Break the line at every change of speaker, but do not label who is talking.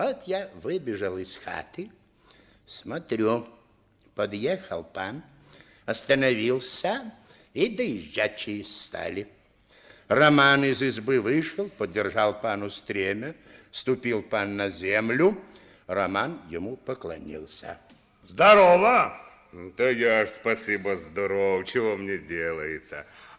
Вот я выбежал из хаты, смотрю, подъехал пан, остановился, и доезжачие стали. Роман из избы вышел, поддержал пану стремя, ступил пан на землю, Роман ему поклонился.
Здорово! Да я ж спасибо здоров, чего мне делается.